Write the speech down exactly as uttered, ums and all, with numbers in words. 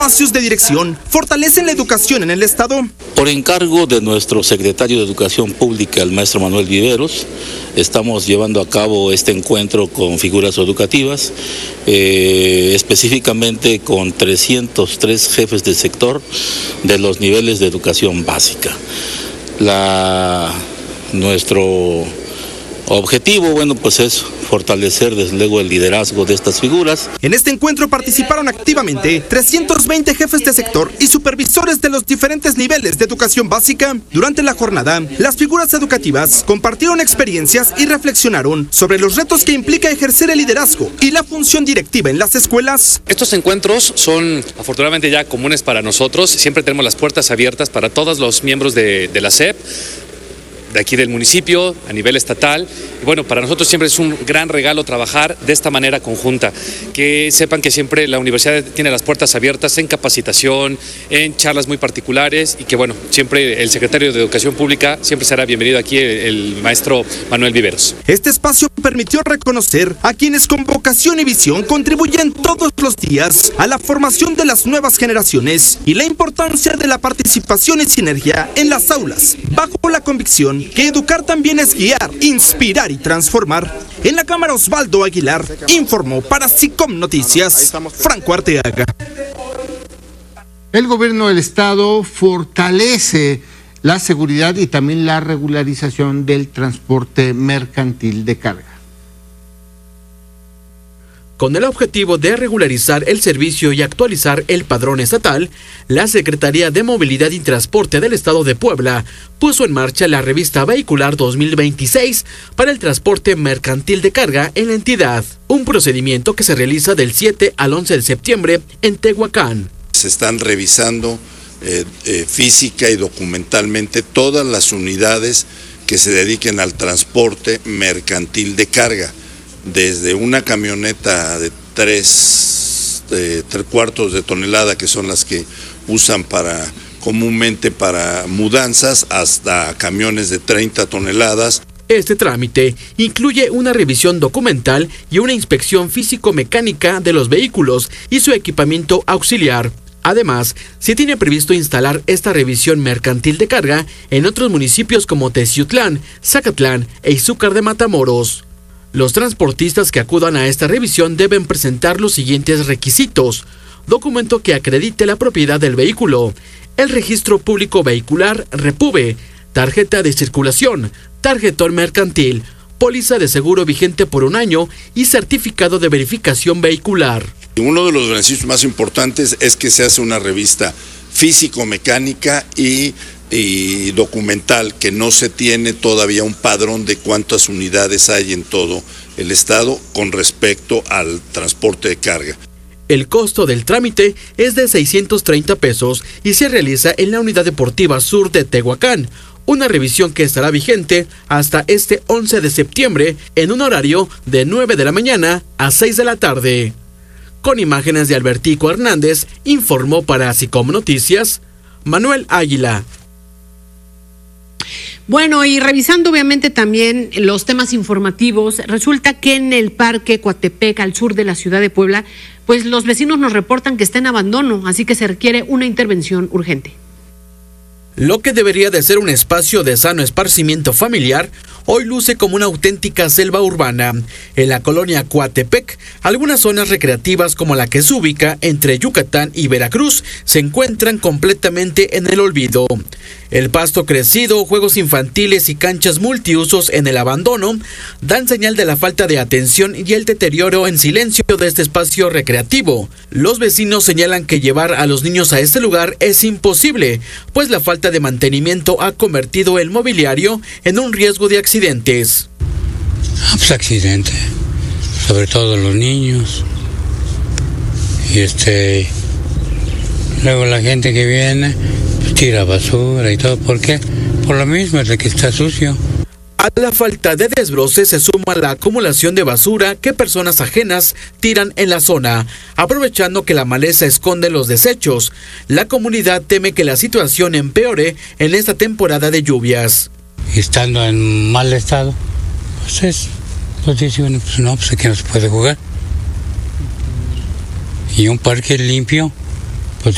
espacios de dirección fortalecen la educación en el Estado. Por encargo de nuestro secretario de Educación Pública, el maestro Manuel Viveros, estamos llevando a cabo este encuentro con figuras educativas, eh, específicamente con trescientos tres jefes de sector de los niveles de educación básica. La, nuestro objetivo, bueno, pues es fortalecer desde luego el liderazgo de estas figuras. En este encuentro participaron activamente trescientos veinte jefes de sector y supervisores de los diferentes niveles de educación básica. Durante la jornada, las figuras educativas compartieron experiencias y reflexionaron sobre los retos que implica ejercer el liderazgo y la función directiva en las escuelas. Estos encuentros son afortunadamente ya comunes para nosotros. Siempre tenemos las puertas abiertas para todos los miembros de, de la S E P, de aquí del municipio, a nivel estatal. Y bueno, para nosotros siempre es un gran regalo trabajar de esta manera conjunta. Que sepan que siempre la universidad tiene las puertas abiertas en capacitación, en charlas muy particulares, y que bueno, siempre el secretario de Educación Pública siempre será bienvenido aquí, el, el maestro Manuel Viveros. Este espacio permitió reconocer a quienes con vocación y visión contribuyen todos los días a la formación de las nuevas generaciones y la importancia de la participación y sinergia en las aulas, bajo la convicción que educar también es guiar, inspirar y transformar. En la cámara, Osvaldo Aguilar informó para SICOM Noticias, Franco Arteaga. El gobierno del estado fortalece la seguridad y también la regularización del transporte mercantil de carga. Con el objetivo de regularizar el servicio y actualizar el padrón estatal, la Secretaría de Movilidad y Transporte del Estado de Puebla puso en marcha la revista vehicular dos mil veintiséis para el transporte mercantil de carga en la entidad, un procedimiento que se realiza del siete al once de septiembre en Tehuacán. Se están revisando eh, eh, física y documentalmente todas las unidades que se dediquen al transporte mercantil de carga, desde una camioneta de tres, de tres cuartos de tonelada, que son las que usan para comúnmente para mudanzas, hasta camiones de treinta toneladas. Este trámite incluye una revisión documental y una inspección físico-mecánica de los vehículos y su equipamiento auxiliar. Además, se tiene previsto instalar esta revisión mercantil de carga en otros municipios como Teciutlán, Zacatlán e Izúcar de Matamoros. Los transportistas que acudan a esta revisión deben presentar los siguientes requisitos: documento que acredite la propiedad del vehículo, el registro público vehicular REPUVE, tarjeta de circulación, tarjetón mercantil, póliza de seguro vigente por un año y certificado de verificación vehicular. Uno de los beneficios más importantes es que se hace una revista físico-mecánica y y documental, que no se tiene todavía un padrón de cuántas unidades hay en todo el estado con respecto al transporte de carga. El costo del trámite es de seiscientos treinta pesos y se realiza en la Unidad Deportiva Sur de Tehuacán, una revisión que estará vigente hasta este once de septiembre en un horario de nueve de la mañana a seis de la tarde. Con imágenes de Albertico Hernández, informó para SICOM Noticias, Manuel Águila. Bueno, y revisando obviamente también los temas informativos, resulta que en el Parque Coatepec, al sur de la ciudad de Puebla, pues los vecinos nos reportan que está en abandono, así que se requiere una intervención urgente. Lo que debería de ser un espacio de sano esparcimiento familiar, hoy luce como una auténtica selva urbana. En la colonia Coatepec, algunas zonas recreativas como la que se ubica entre Yucatán y Veracruz se encuentran completamente en el olvido. El pasto crecido, juegos infantiles y canchas multiusos en el abandono dan señal de la falta de atención y el deterioro en silencio de este espacio recreativo. Los vecinos señalan que llevar a los niños a este lugar es imposible, pues la falta de mantenimiento ha convertido el mobiliario en un riesgo de accidentes. Ah, pues accidente, sobre todo los niños. Y este, luego la gente que viene pues tira basura y todo. ¿Por qué? Por lo mismo, de que está sucio. A la falta de desbroce se suma la acumulación de basura que personas ajenas tiran en la zona, aprovechando que la maleza esconde los desechos. La comunidad teme que la situación empeore en esta temporada de lluvias. Estando en mal estado, pues es, pues dice, bueno, pues no, pues aquí no se puede jugar. Y un parque limpio,